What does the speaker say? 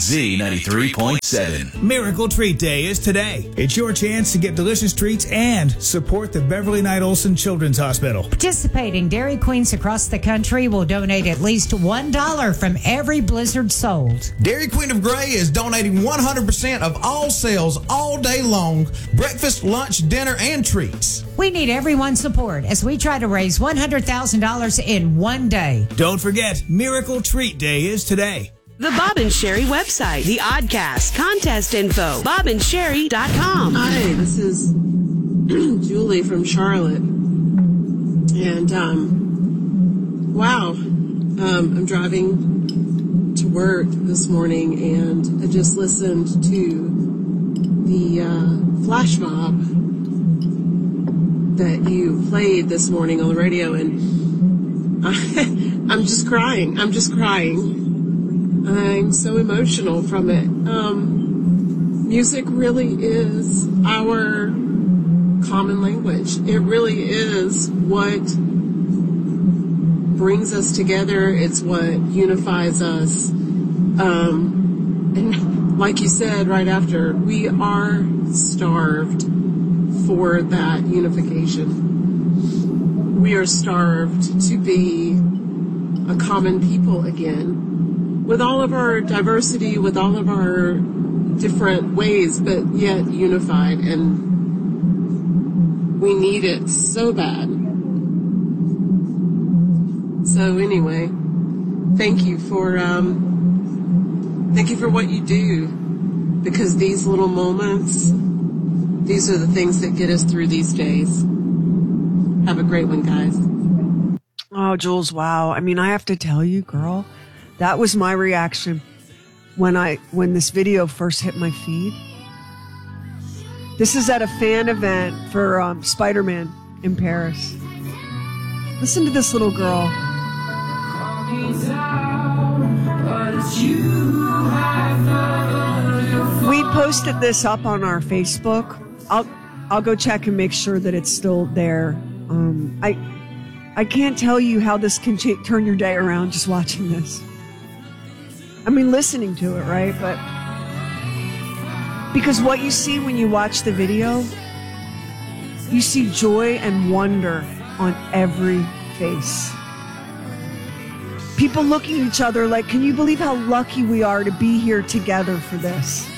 Z93.7. Miracle Treat Day is today. It's your chance to get delicious treats and support the Beverly Knight Olson Children's Hospital. Participating Dairy Queens across the country will donate at least $1 from every Blizzard sold. Dairy Queen of Gray is donating 100% of all sales all day long, breakfast, lunch, dinner, and treats. We need everyone's support as we try to raise $100,000 in one day. Don't forget, Miracle Treat Day is today. The Bob and Sherry website, the Oddcast, contest info, bobandsherry.com. Hi, this is Julie from Charlotte. And, I'm driving to work this morning and I just listened to the flash mob that you played this morning on the radio, and I'm just crying. I'm so emotional from it. Music really is our common language. It really is what brings us together. It's what unifies us. And like you said right after, we are starved for that unification. We are starved to be a common people again, with all of our diversity, with all of our different ways, but yet unified, and we need it so bad. So anyway, thank you for what you do, because these little moments, these are the things that get us through these days. Have a great one, guys. Oh, Jules, wow. I mean, I have to tell you, girl, that was my reaction when this video first hit my feed. This is at a fan event for Spider-Man in Paris. Listen to this little girl. We posted this up on our Facebook. I'll go check and make sure that it's still there. I can't tell you how this can turn your day around just watching this. I mean, listening to it, right? But because what you see when you watch the video, you see joy and wonder on every face. People looking at each other like, can you believe how lucky we are to be here together for this?